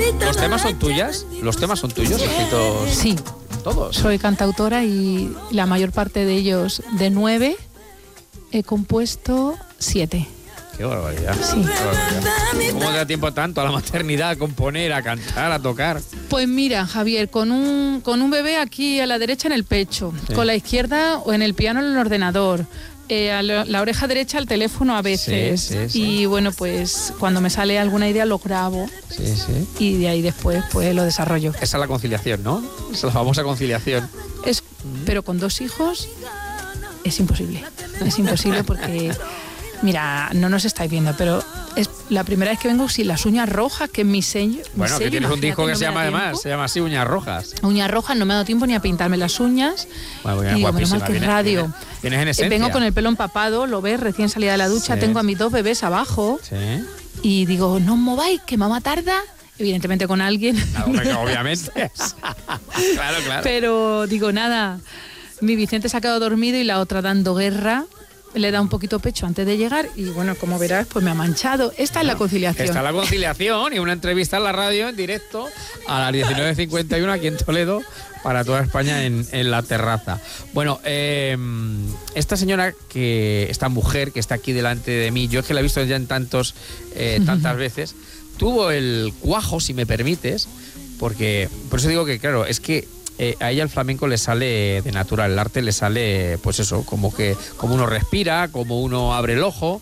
¿Los temas son tuyas? ¿Los temas son tuyos, escritos? Sí. ¿Todos? Soy cantautora y la mayor parte de ellos, de 9, he compuesto 7. Qué barbaridad. Sí. Qué barbaridad. ¿Cómo te da tiempo tanto a la maternidad, a componer, a cantar, a tocar? Pues mira, Javier, con un bebé aquí a la derecha en el pecho, Sí. con la izquierda o en el piano en el ordenador, a la oreja derecha al teléfono a veces. Sí. Y bueno, pues cuando me sale alguna idea lo grabo Sí. y de ahí después pues lo desarrollo. Esa es la conciliación, ¿no? Esa es la famosa conciliación. Pero con 2 hijos es imposible. Es imposible porque, mira, no nos estáis viendo, pero es la primera vez que vengo sin las uñas rojas, que es mi sello. Bueno, que tienes un disco que se llama además, se llama así, Uñas Rojas. Uñas rojas, no me ha dado tiempo ni a pintarme las uñas. Bueno, Y digo, menos mal que es radio. Vienes en esencia. Vengo con el pelo empapado, lo ves, recién salida de la ducha, Sí. tengo a mis 2 bebés abajo Sí. y digo, no os mováis, que mamá tarda. Evidentemente con alguien. Ah, hombre, obviamente. Claro. Pero digo, nada, mi Vicente se ha quedado dormido y la otra dando guerra. Le da un poquito pecho antes de llegar y bueno, como verás, pues me ha manchado. Esta es la conciliación. Está la conciliación y una entrevista en la radio en directo a las 19:51 aquí en Toledo para toda España en la terraza. Bueno, esta señora, esta mujer que está aquí delante de mí, yo es que la he visto ya en tantas veces, tuvo el cuajo, si me permites, porque por eso digo que claro, es que a ella el flamenco le sale de natural, el arte le sale, pues eso, como uno respira, como uno abre el ojo.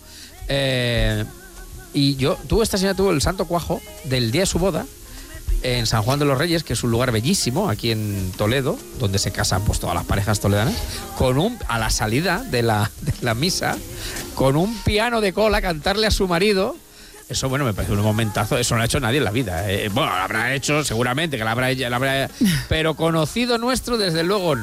Y esta señora tuvo el santo cuajo del día de su boda en San Juan de los Reyes, que es un lugar bellísimo aquí en Toledo, donde se casan pues todas las parejas toledanas, a la salida de la misa, con un piano de cola, cantarle a su marido. Eso, bueno, me parece un momentazo. Eso no lo ha hecho nadie en la vida. Bueno, lo habrá hecho seguramente, que la habrá, pero conocido nuestro, desde luego no.